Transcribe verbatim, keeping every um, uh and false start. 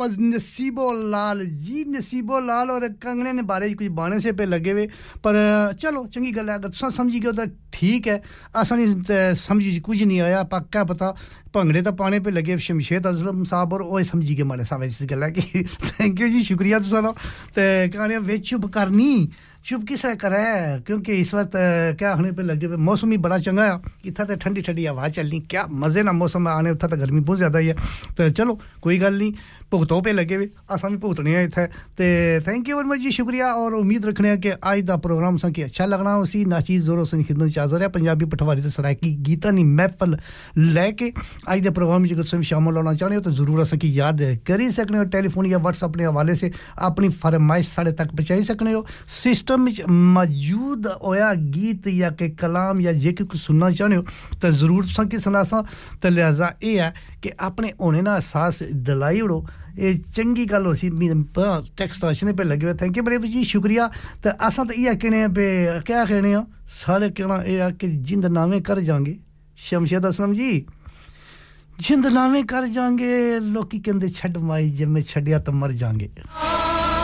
was नसीबो Lal ji नसीबो लाल और कंगने ने बारे कुछ बाणे से पे लगे हुए पर चलो चंगी गल है अगर तुम समझी गए तो ठीक है आसानी समझी कुछ नहीं आया पक्का पता भंगड़े तो पाने पे लगे शमशेद असलम साहब और ओए समझी के माने साहब इस गल है कि थैंक यू जी शुक्रिया तुसां ते कहानी विच चुप करनी चुप किस तरह करे क्योंकि इस वक्त क्या होने पे लगे मौसम ही बड़ा चंगा है इतना तो ठंडी ठंडी हवा चलनी क्या मजे ना मौसम आने उठा तो गर्मी बहुत ज्यादा ही है तो चलो कोई गल नहीं भुगतों पे लगे हुए असां भी भुगतने हैं इत्थे ते थैंक यू वेरी मच जी शुक्रिया और उम्मीद रखने हैं कि आज दा प्रोग्राम सा कि अच्छा लगना उसी नाचीज जोरों से खिदमत हाजिर है पंजाबी पटवारी ते सरायकी गीतां नी महफिल लेके आज दे प्रोग्राम में अगर तुम शामिल होना चाहते हो तो जरूर असां की याद करी सकने हो टेलीफोन या व्हाट्सएप के हवाले से अपनी फरमाइश साढ़े तक पहुंचाई सकने हो सिस्टम में मौजूद होया गीत या के कलाम या जे कुछ सुनना चाहते हो तो जरूर तुसां की सुनासा तो लिहाजा ये है कि अपने होने ना एहसास दिलाई उड़ो ये चंगी गल होसी टेक्स्ट आशने पे लगे हुए थैंक यू बड़े जी शुक्रिया तो असां तो ये कहने पे क्या कहने हो सारे कहना ये कि जिंद नामे कर जाएंगे शमशेद असलम जी जिंद नामे कर जाएंगे लोकी कहंदे छड़ माई जे मैं छड़िया तो मर जाएंगे